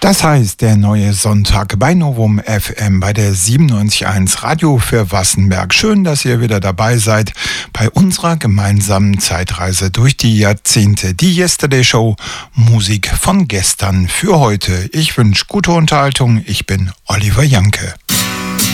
Das heißt, der neue Sonntag bei Novum FM bei der 97.1 Radio für Wassenberg. Schön, dass ihr wieder dabei seid bei unserer gemeinsamen Zeitreise durch die Jahrzehnte. Die Yesterday Show, Musik von gestern für heute. Ich wünsche gute Unterhaltung. Ich bin Oliver Janke.